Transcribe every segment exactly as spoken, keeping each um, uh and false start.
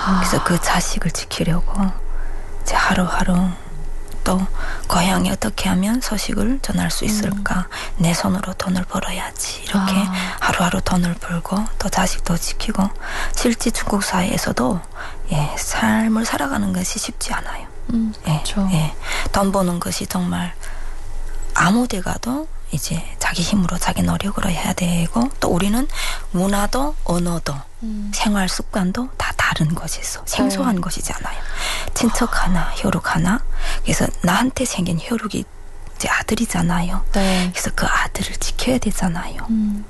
아. 그래서 그 자식을 지키려고 이제 하루하루 또 고향에 어떻게 하면 소식을 전할 수 있을까. 음. 내 손으로 돈을 벌어야지. 이렇게 아. 하루하루 돈을 벌고 또 자식도 지키고 실제 중국 사회에서도 예, 삶을 살아가는 것이 쉽지 않아요. 음, 그렇죠. 예, 예. 돈 버는 것이 정말 아무 데 가도 이제 자기 힘으로 자기 노력으로 해야 되고 또 우리는 문화도 언어도 음. 생활 습관도 다 다른 것이서 생소한 네. 것이잖아요. 친척 하나 혈육 하나 그래서 나한테 생긴 혈육이 이제 아들이잖아요. 네. 그래서 그 아들을 지켜야 되잖아요. 음.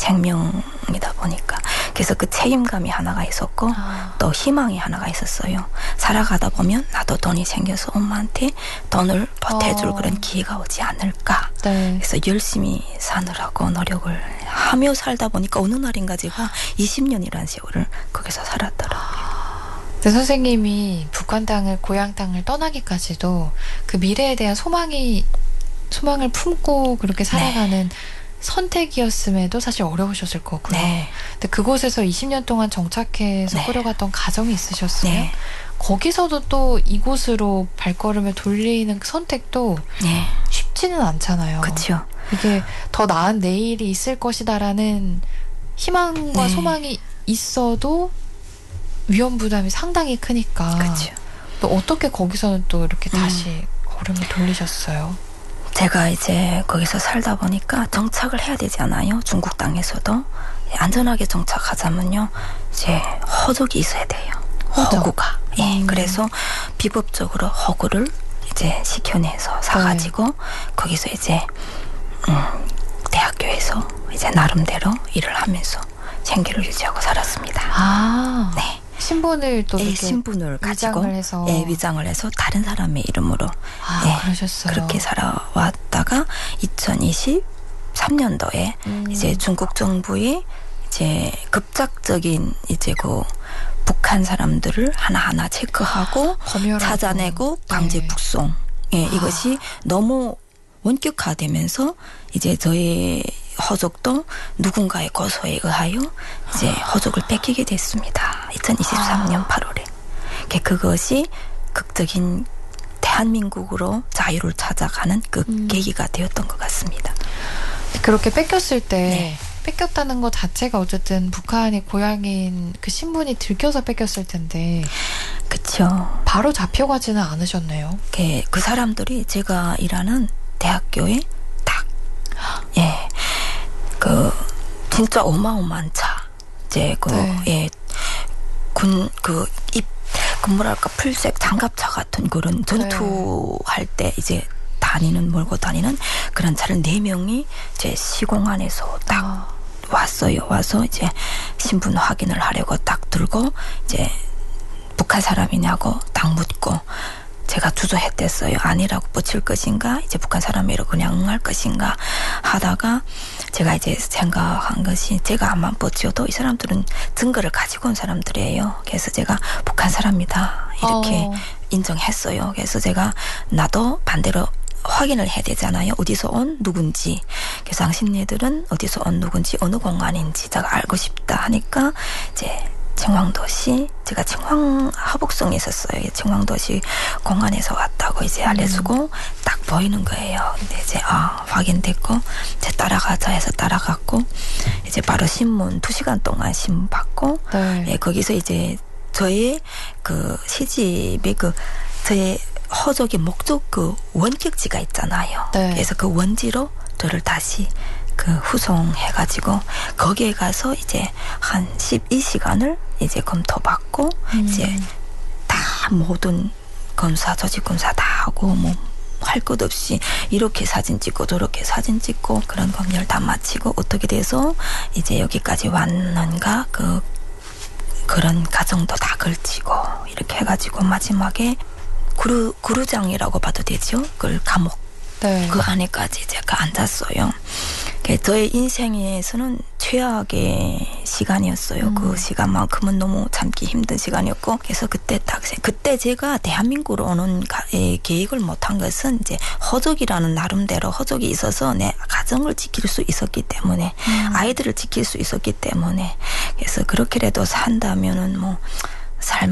생명이다 보니까 그래서 그 책임감이 하나가 있었고 아. 또 희망이 하나가 있었어요. 살아가다 보면 나도 돈이 생겨서 엄마한테 돈을 보태줄 어. 그런 기회가 오지 않을까. 네. 그래서 열심히 사느라고 노력을 하며 살다 보니까 어느 날인가 제가 이십 년이라는 세월을 거기서 살았더라고요. 네, 선생님이 북한 땅을 고향 땅을 떠나기까지도 그 미래에 대한 소망이 소망을 품고 그렇게 살아가는 네. 선택이었음에도 사실 어려우셨을 거고요. 네. 근데 그곳에서 이십 년 동안 정착해서 네. 꾸려갔던 가정이 있으셨어요. 네. 거기서도 또 이곳으로 발걸음을 돌리는 그 선택도 네. 쉽지는 않잖아요. 그렇죠. 이게 더 나은 내일이 있을 것이다라는 희망과 네. 소망이 있어도 위험 부담이 상당히 크니까. 그렇죠. 또 어떻게 거기서는 또 이렇게 다시 음. 걸음을 돌리셨어요? 제가 이제 거기서 살다 보니까 정착을 해야 되잖아요. 중국 땅에서도 안전하게 정착하자면요, 이제 허족이 있어야 돼요. 허적. 허구가. 예, 음. 그래서 비법적으로 허구를 이제 시켜내서 사가지고 네. 거기서 이제 음, 대학교에서 이제 나름대로 일을 하면서 생계를 유지하고 살았습니다. 아, 네. 신분을 또 예, 신분을 가지고 위장을 해서 예, 위장을 해서 다른 사람의 이름으로 아, 예, 그러셨어요. 그렇게 살아왔다가 이천이십삼 년도에 음. 이제 중국 정부의 이제 급작적인 이제 그 북한 사람들을 하나하나 체크하고 아, 찾아내고 강제 네. 북송 예, 아. 이것이 너무 원격화되면서 이제 저희 허족도 누군가의 고소에 의하여 이제 허족을 뺏기게 됐습니다. 이천이십삼 년 아. 팔월에. 그것이 극적인 대한민국으로 자유를 찾아가는 그 음. 계기가 되었던 것 같습니다. 그렇게 뺏겼을 때 네. 뺏겼다는 것 자체가 어쨌든 북한이 고향인 그 신분이 들켜서 뺏겼을 텐데 그렇죠. 바로 잡혀가지는 않으셨네요. 그, 그 사람들이 제가 일하는 대학교에 딱 예. 그 진짜 어마어마한 차 이제 그 예 군 그 입 그 뭐랄까 풀색 장갑차 같은 그런 전투할 때 이제 다니는 몰고 다니는 그런 차를 네 명이 이제 시공안에서 딱 아. 왔어요. 와서 이제 신분 확인을 하려고 딱 들고 이제 북한 사람이냐고 딱 묻고. 제가 주저했댔어요. 아니라고 뻗칠 것인가 이제 북한 사람이라고 그냥 응할 것인가 하다가 제가 이제 생각한 것이 제가 안만 뻗쳐도 이 사람들은 증거를 가지고 온 사람들이에요. 그래서 제가 북한 사람이다 이렇게 어. 인정했어요. 그래서 제가 나도 반대로 확인을 해야 되잖아요. 어디서 온 누군지. 그래서 당신네들은 어디서 온 누군지 어느 공간인지 제가 알고 싶다 하니까 이제 청황도시 제가 청황 하북성에 있었어요. 청황도시 공안에서 왔다고 이제 알려주고 음. 딱 보이는 거예요. 근데 이제 아 확인됐고 이제 따라가자 해서 따라갔고 이제 바로 신문 두 시간 동안 신문 받고 네. 예, 거기서 이제 저의 그 시집의 그 저의 허족의 목적 그 원격지가 있잖아요. 네. 그래서 그 원지로 저를 다시 그 후송해가지고 거기에 가서 이제 한 십이 시간을 이제 검토받고 음. 이제 다 모든 검사 조직 검사 다 하고 뭐 할 것 없이 이렇게 사진 찍고 저렇게 사진 찍고 그런 검열 다 마치고 어떻게 돼서 이제 여기까지 왔는가 그 그런 과정도 다 걸치고 이렇게 해가지고 마지막에 구루 구루장이라고 봐도 되죠. 그걸 감옥 네. 그 안에까지 제가 앉았어요. 저의 인생에서는 최악의 시간이었어요. 음. 그 시간만큼은 너무 참기 힘든 시간이었고, 그래서 그때 딱 그때 제가 대한민국으로 오는 가, 에, 계획을 못한 것은 이제 허족이라는 나름대로 허족이 있어서 내 가정을 지킬 수 있었기 때문에 음. 아이들을 지킬 수 있었기 때문에 그래서 그렇게라도 산다면은 뭐 살.